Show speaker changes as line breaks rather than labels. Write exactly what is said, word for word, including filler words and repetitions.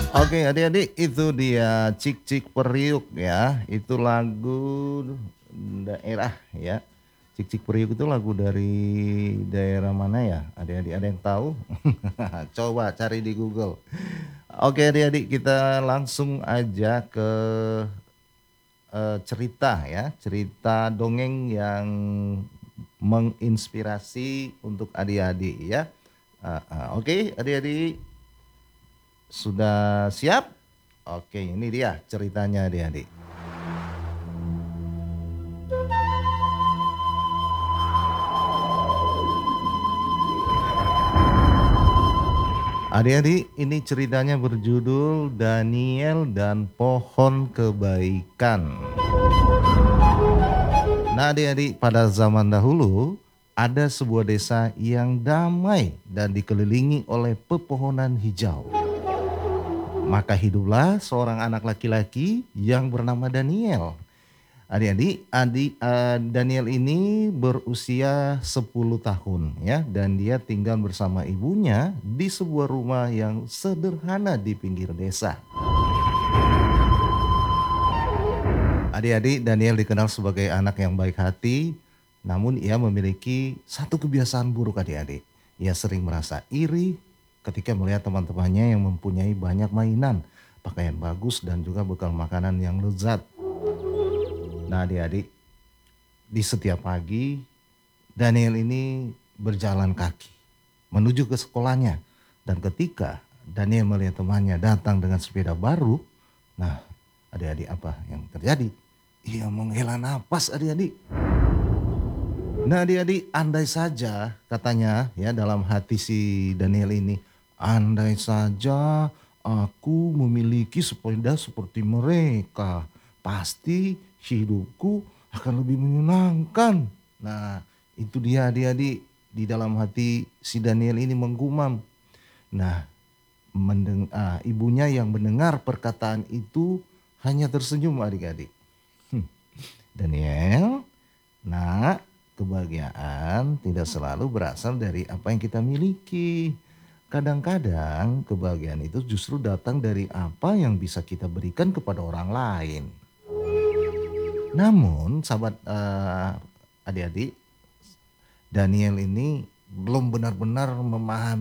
Oke adik-adik itu dia Cik Cik Periuk ya, itu lagu daerah ya. Cik Cik Periuk itu lagu dari daerah mana ya? Adik-adik ada yang tahu? Coba cari di Google. Oke adik-adik kita langsung aja ke, eee, cerita ya, cerita dongeng yang menginspirasi untuk adik-adik ya. Heeh, oke adik-adik? Sudah siap? Oke ini dia ceritanya adik-adik. Adik-adik ini ceritanya berjudul Daniel dan Pohon Kebaikan. Nah adik-adik pada zaman dahulu, ada sebuah desa yang damai dan dikelilingi oleh pepohonan hijau. Maka hiduplah seorang anak laki-laki yang bernama Daniel. Adik-adik, adik eee, Daniel ini berusia sepuluh tahun ya, dan dia tinggal bersama ibunya di sebuah rumah yang sederhana di pinggir desa. Adik-adik, Daniel dikenal sebagai anak yang baik hati, namun ia memiliki satu kebiasaan buruk adik-adik. Ia sering merasa iri ketika melihat teman-temannya yang mempunyai banyak mainan, pakaian bagus dan juga bekal makanan yang lezat. Nah adik-adik, di setiap pagi Daniel ini berjalan kaki menuju ke sekolahnya, dan ketika Daniel melihat temannya datang dengan sepeda baru, nah adik-adik apa yang terjadi? Ia menghela napas adik-adik. Nah adik-adik, andai saja katanya ya dalam hati si Daniel ini, andai saja aku memiliki sepeda seperti mereka, pasti hidupku akan lebih menyenangkan. Nah itu dia adik-adik, di dalam hati si Daniel ini menggumam. Nah mendeng ah, ibunya yang mendengar perkataan itu hanya tersenyum adik-adik. Hmm, Daniel, nak, kebahagiaan tidak selalu berasal dari apa yang kita miliki. Kadang-kadang kebahagiaan itu justru datang dari apa yang bisa kita berikan kepada orang lain. Namun sahabat, eee, adik-adik, Daniel ini belum benar-benar memahami